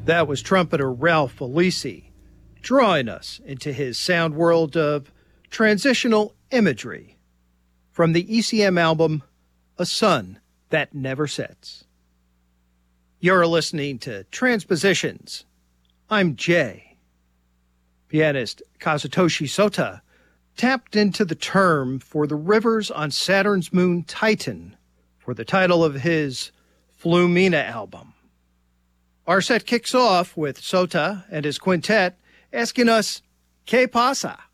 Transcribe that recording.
That was trumpeter Ralph Felici, drawing us into his sound world of transitional imagery from the ECM album, A Sun That Never Sets. You're listening to Transpositions. I'm Jay. Pianist Kazutoshi Sota tapped into the term for the rivers on Saturn's moon Titan for the title of his Flumina album. Our set kicks off with Sota and his quintet asking us, ¿Qué pasa?